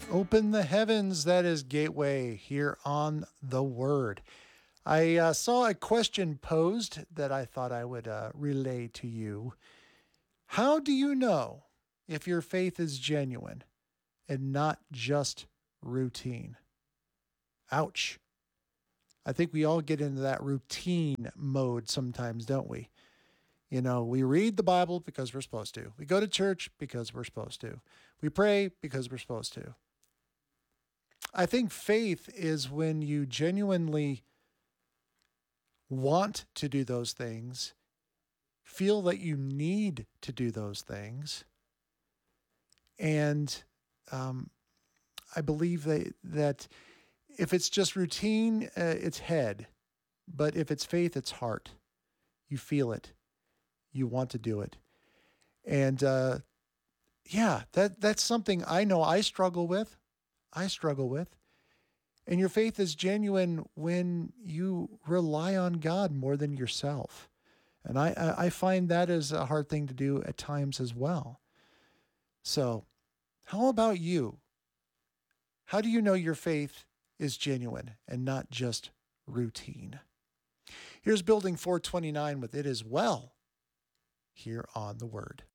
Open the heavens, that is Gateway here on the Word. I saw a question posed that I thought I would relay to you. How do you know if your faith is genuine and not just routine? Ouch. I think we all get into that routine mode sometimes, don't we? You know, we read the Bible because we're supposed to. We go to church because we're supposed to. We pray because we're supposed to. I think faith is when you genuinely want to do those things, feel that you need to do those things, and I believe that if it's just routine, it's head, but if it's faith, it's heart. You feel it, you want to do it, and yeah, that's something I know I struggle with. I struggle with. And your faith is genuine when you rely on God more than yourself. And I find that is a hard thing to do at times as well. So, how about you? How do you know your faith is genuine and not just routine? Here's Building 429 with It Is Well here on The Word.